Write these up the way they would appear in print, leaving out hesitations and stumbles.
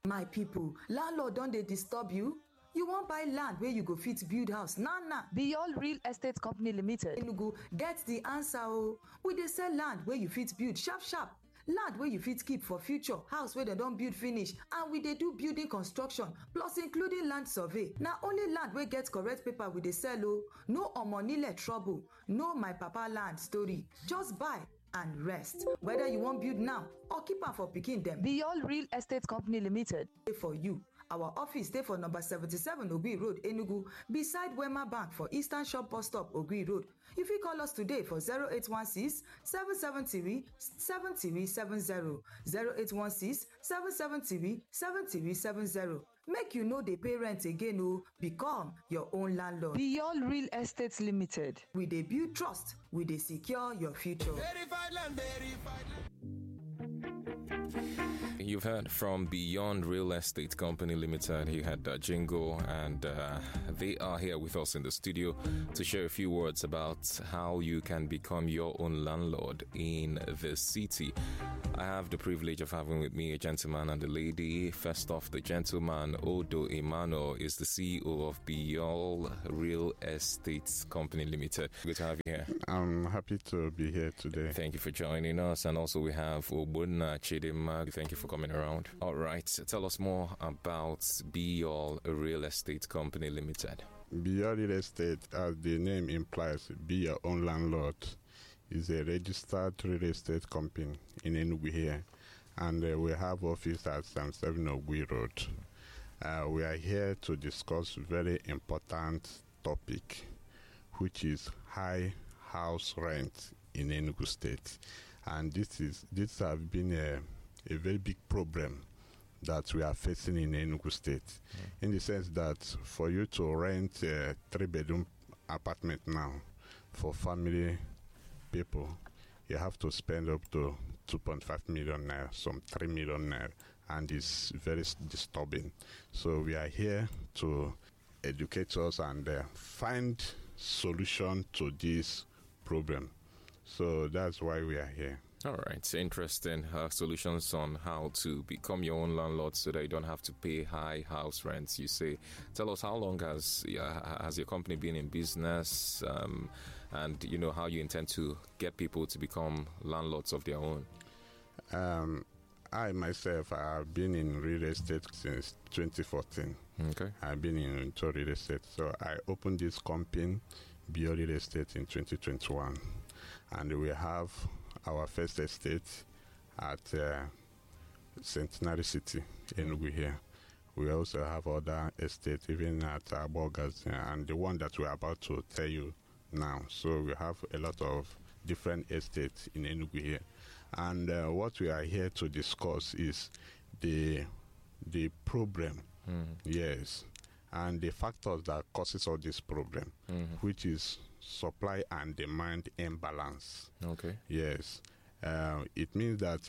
My people, landlord don dey disturb you? You wan buy land where you go fit build house now? Beyond Real Estate Company Limited Enugu get the answer o. We dey sell land where you fit build sharp. Land where you fit keep for future, house where dem don build finish, and we dey do building construction plus including land survey. Na only land wey get correct paper we dey sell o. No omonile trouble, no my papa land story. Just buy and rest. Whether you wan build now or keep am for pikin dem. Beyond Real Estate Company Limited For you. Our office dey for number 77 Ogui Road, Enugu, beside Wema Bank for Eastern Shop Bus Stop, Ogui Road. You fit call us today for 0816-773-7370, 0816-773-7370. Make you know dey pay rent again o. Become your own landlord. Beyond Real Estate Limited. We dey build trust, we dey secure your future. Verified land, verified land. You've heard from Beyond Real Estate Company Limited. He had Jingo, and they are here with us in the studio to share a few words about how you can become your own landlord in the city. I have the privilege of having with me a gentleman and a lady. First off, the gentleman, Odo Emmanuel, is the CEO of Beyond Real Estate Company Limited. Good to have you here. I'm happy to be here today. Thank you for joining us. And also we have Obunna Chidima. Thank you for coming around. All right, tell us more about Beyond Real Estate Company Limited. Beyond Real Estate, as the name implies, be your own landlord, is a registered real estate company in Enugu here, and we have office at 7 Ogui Road. We are here to discuss very important topic, which is high house rent in Enugu State, and this has been a very big problem that we are facing in Enugu State, in the sense that for you to rent a 3-bedroom apartment now for family people, you have to spend up to 2.5 million naira, some 3 million naira, and it's very disturbing. So we are here to educate us and find solution to this problem. So that's why we are here. All right, interesting solutions on how to become your own landlord so that you don't have to pay high house rents. You say, tell us, how long has your company been in business, and you know how you intend to get people to become landlords of their own? I myself have been in real estate since 2014. Okay, I've been into real estate, so I opened this company, Beyond Real Estate, in 2021, and we have our first estate at Centenary City, Enugu here. We also have other estates even at Abogas, and the one that we're about to tell you now. So we have a lot of different estates in Enugu here. And what we are here to discuss is the problem, yes, and the factors that causes all this problem, which is supply and demand imbalance. okay, Yes, it means that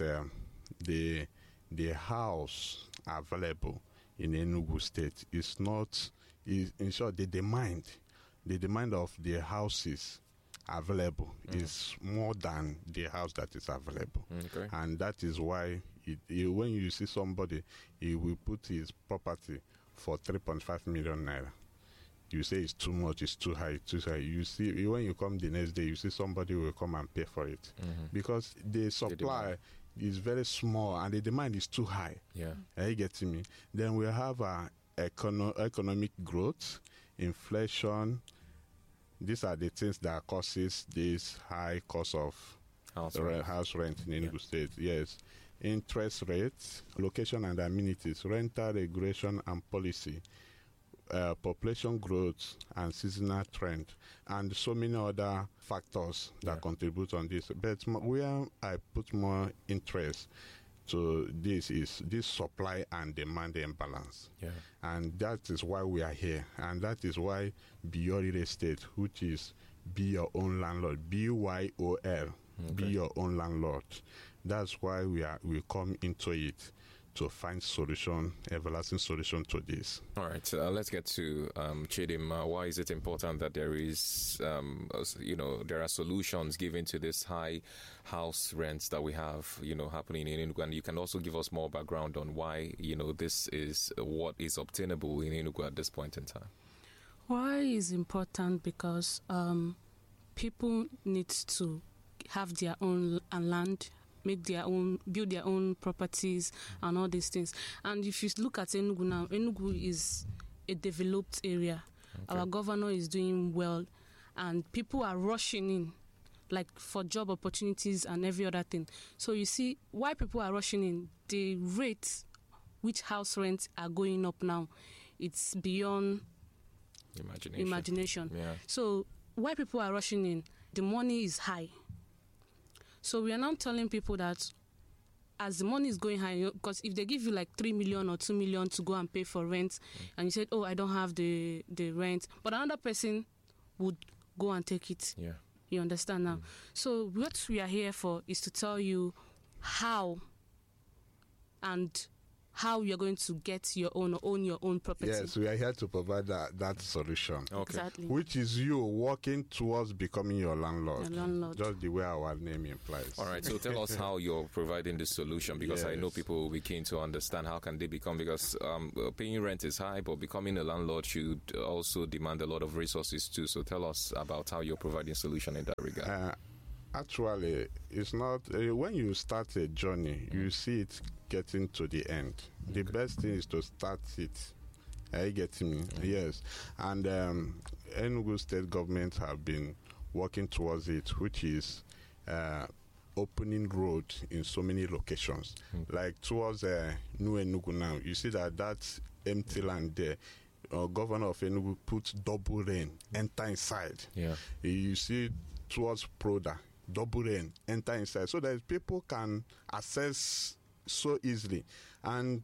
the house available in Enugu State is not, in short, the demand of the houses available is more than the house that is available. Okay. And that is why when you see somebody, he will put his property for 3.5 million naira. You say it's too much, it's too high, You see, when you come the next day, you see somebody will come and pay for it, because the supply is very small and the demand is too high. yeah, Are you getting me? Then we have economic growth, inflation. These are the things that causes this high cost of house rent in Enugu State. Yes, interest rates, location and amenities, rental regulation and policy, population growth and seasonal trend, and so many other factors that contribute on this. But where I put more interest to this is this supply and demand imbalance. yeah, And that is why we are here. And that is why Beyond Real Estate, which is Be Your Own Landlord, BYOL, Be Your Own Landlord. That's why we come into it, to find solution, everlasting solution to this. All right, let's get to Chidim. Why is it important that there is, there are solutions given to this high house rents that we have, happening in Enugu? And you can also give us more background on why, this is what is obtainable in Enugu at this point in time. Why is important? Because people need to have their own land, build their own properties and all these things. And if you look at Enugu now, Enugu is a developed area. Okay. Our governor is doing well, and people are rushing in, like for job opportunities and every other thing. So you see why people are rushing in. The rates which house rents are going up now, it's beyond imagination. Yeah. So why people are rushing in, the money is high. So we are now telling people that as the money is going high, because if they give you like 3 million or 2 million to go and pay for rent, and you said, oh, I don't have the rent, but another person would go and take it. Yeah. You understand now? So what we are here for is to tell you how you're going to get your own or own your own property. Yes, we are here to provide that solution. Okay. Exactly. Which is you working towards becoming your landlord. Your landlord. Just the way our name implies. All right, so tell us how you're providing this solution, because I know people will be keen to understand how can they become, because paying rent is high, but becoming a landlord should also demand a lot of resources too. So tell us about how you're providing solution in that regard. Actually, it's not, when you start a journey, you see it getting to the end. The best thing is to start it. Are you getting me? Yes. And Enugu state government have been working towards it, which is opening road in so many locations. Like towards New Enugu now, you see that empty land there. Governor of Enugu put double lane, enter inside. Yeah. You see towards Proda, double lane, enter inside, so that people can access so easily. And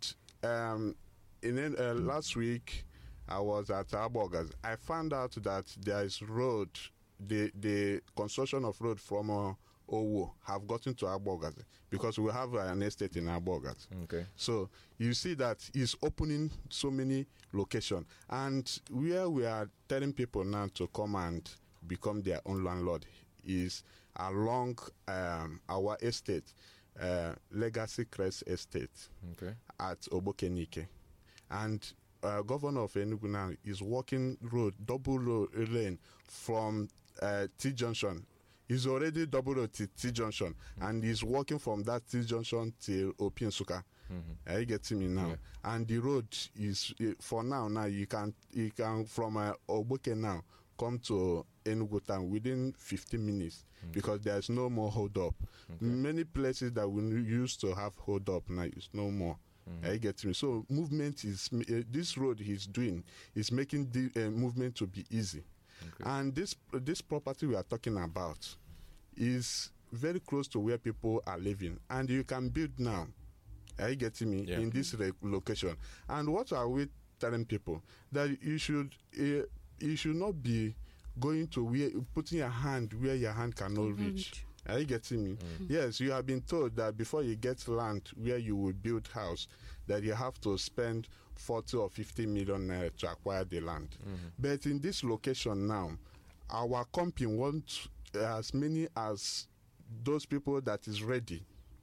last week I was at Abogas. I found out that there is road, the construction of road from Owo have gotten to Abogas, because we have an estate in Abogas. Okay. So you see that it's opening so many locations, and where we are telling people now to come and become their own landlord is along our estate, Legacy Crest Estate, at Obokenike. And Governor of Enugu now is working road, double lane from T Junction. He's already double road to T Junction, and he's working from that T Junction till Opinsuka. Are you getting me now? Yeah. And the road is, for now you can from Oboke now come to Enugu town within 15 minutes, because there's no more hold up. Many places that we used to have hold up now is no more. Are you getting me? So movement is, this road he's doing is making the movement to be easy. And this property we are talking about is very close to where people are living, and you can build now. Are you getting me? In this location. And what are we telling people? That you should not be going to putting your hand where your hand cannot reach. Are you getting me? Yes, you have been told that before you get land where you will build house, that you have to spend 40 or 50 million naira to acquire the land. But in this location now, our company wants as many as those people that is ready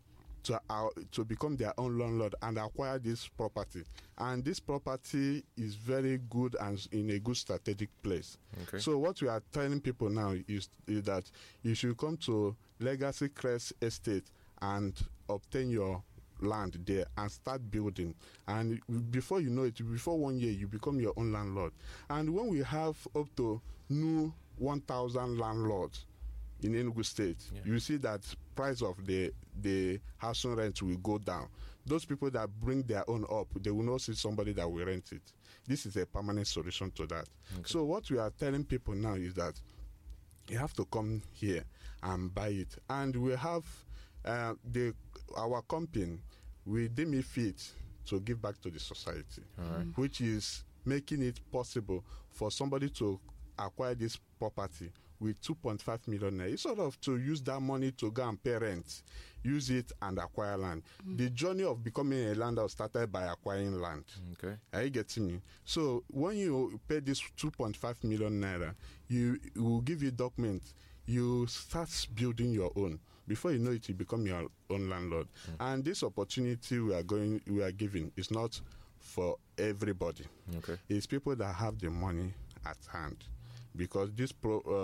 to become their own landlord and acquire this property. And this property is very good and in a good strategic place. So what we are telling people now is that you should come to Legacy Crest Estate and obtain your land there and start building. And before you know it, before 1 year, you become your own landlord. And when we have up to new 1,000 landlords in Enugu State, you see that price of the housing rent will go down. Those people that bring their own up, they will not see somebody that will rent it. This is a permanent solution to that. So what we are telling people now is that you have to come here and buy it. And we have our company, we deem it fit to give back to the society, which is making it possible for somebody to acquire this property with 2.5 million naira. It's sort of to use that money to go and pay rent, use it and acquire land. The journey of becoming a landlord started by acquiring land. Okay. Are you getting me? So when you pay this 2.5 million naira, you will give you documents. You start building your own. Before you know it, you become your own landlord. And this opportunity we are giving is not for everybody. Okay. It's people that have the money at hand, because this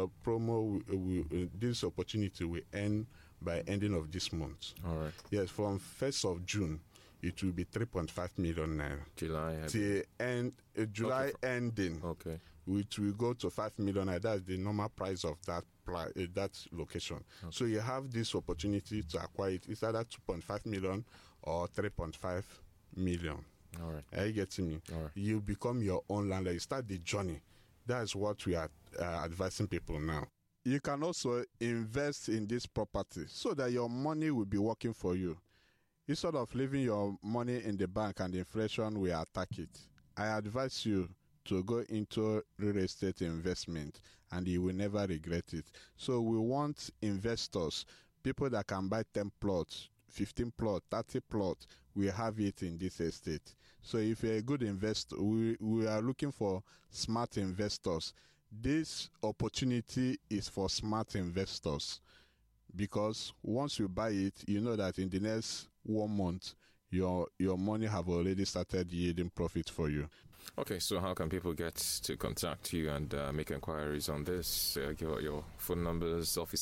this opportunity will end by ending of this month. All right. Yes, from 1st of June, it will be 3.5 million naira. July. Till July ending, Okay. which will go to 5 million naira. That's the normal price of that that location. Okay. So you have this opportunity to acquire it. It's either 2.5 million or 3.5 million. All right. Are you getting me? All right. You become your own landlord. You start the journey. That's what we are advising people now. You can also invest in this property so that your money will be working for you. Instead of leaving your money in the bank and inflation will attack it, I advise you to go into real estate investment, and you will never regret it. So we want investors, people that can buy 10 plots, 15 plots, 30 plots. We have it in this estate. So if you're a good investor, we are looking for smart investors. This opportunity is for smart investors, because once you buy it, you know that in the next 1 month, your money have already started yielding profit for you. Okay, so how can people get to contact you and make inquiries on this? Your phone numbers, office